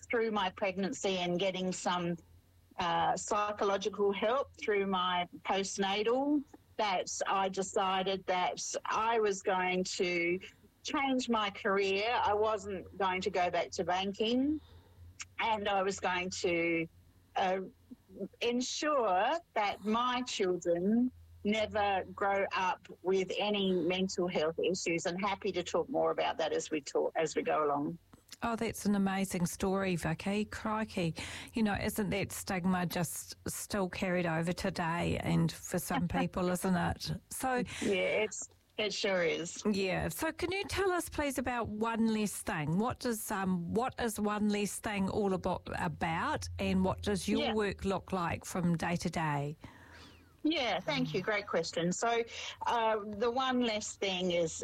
through my pregnancy and getting some psychological help through my postnatal that I decided that I was going to change my career. I wasn't going to go back to banking, and I was going to ensure that my children never grow up with any mental health issues. And happy to talk more about that as we go along. Oh, that's an amazing story, Vicky. Crikey. You know, isn't that stigma just still carried over today and for some people, isn't it? So yeah, it sure is. Yeah. So can you tell us, please, about One Less Thing? What is One Less Thing all about, and what does your work look like from day to day? Yeah, thank you. Great question. So the One Less Thing is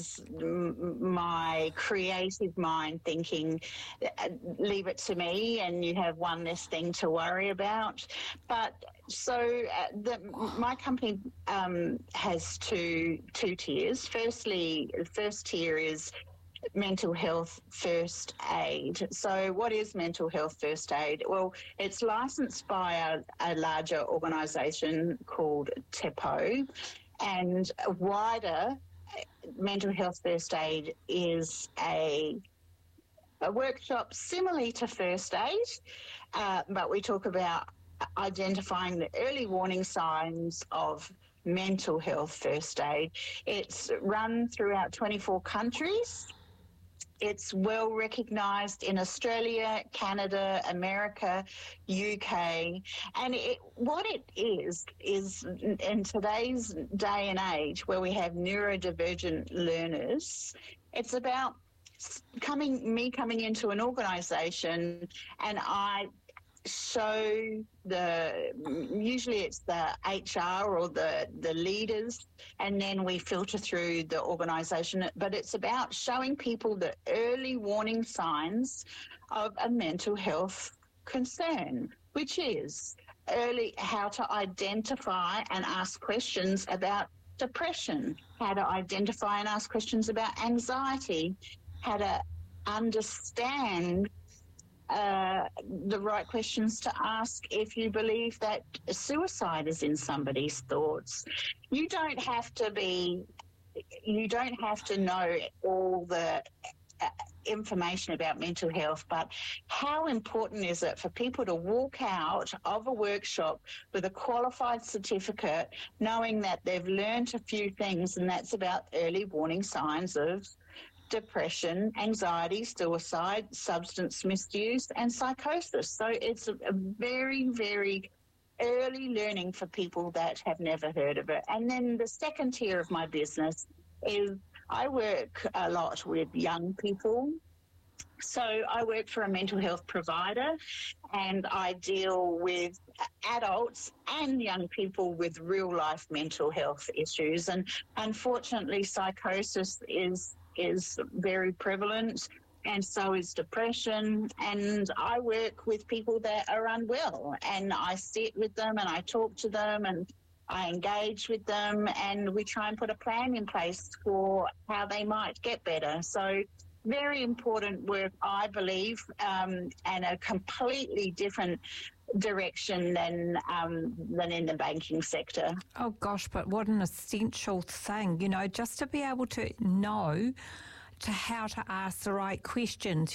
my creative mind thinking, leave it to me and you have one less thing to worry about. But so my company has two tiers. Firstly, the first tier is mental health first aid. So what is mental health first aid? Well, it's licensed by a larger organisation called TEPO, and a wider mental health first aid is a workshop similarly to first aid, but we talk about identifying the early warning signs of mental health first aid. It's run throughout 24 countries. It's well recognised in Australia, Canada, America, UK. And what it is in today's day and age where we have neurodivergent learners, it's about coming into an organisation, and I show usually it's the HR or the leaders, and then we filter through the organisation. But it's about showing people the early warning signs of a mental health concern, which is how to identify and ask questions about depression, how to identify and ask questions about anxiety, how to understand the right questions to ask if you believe that suicide is in somebody's thoughts. You don't have to know all the information about mental health, but how important is it for people to walk out of a workshop with a qualified certificate knowing that they've learned a few things, and that's about early warning signs of depression, anxiety, suicide, substance misuse, and psychosis. So it's a very, very early learning for people that have never heard of it. And then the second tier of my business is I work a lot with young people. So I work for a mental health provider, and I deal with adults and young people with real-life mental health issues. And unfortunately, psychosis is very prevalent, and so is depression. And I work with people that are unwell, and I sit with them and I talk to them and I engage with them, and we try and put a plan in place for how they might get better. So very important work, I believe, and a completely different direction than in the banking sector. Oh gosh, but what an essential thing, just to be able to know how to ask the right questions.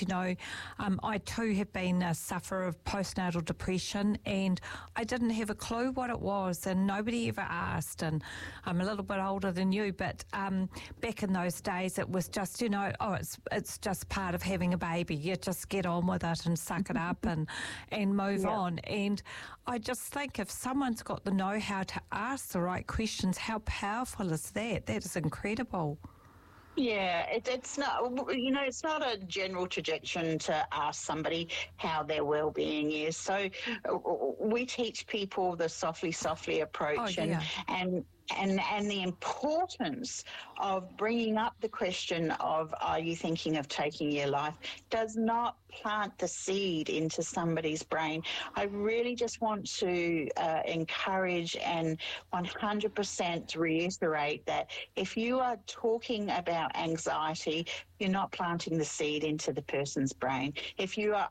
I too have been a sufferer of postnatal depression, and I didn't have a clue what it was, and nobody ever asked. And I'm a little bit older than you, but back in those days it was just, it's just part of having a baby. You just get on with it and suck it up and move on. And I just think if someone's got the know-how to ask the right questions, how powerful is that? That is incredible. Yeah, it's not, it's not a general trajectory to ask somebody how their well-being is. So we teach people the softly approach and the importance of bringing up the question of, are you thinking of taking your life, does not plant the seed into somebody's brain. I really just want to encourage and 100% reiterate that if you are talking about anxiety, you're not planting the seed into the person's brain. If you are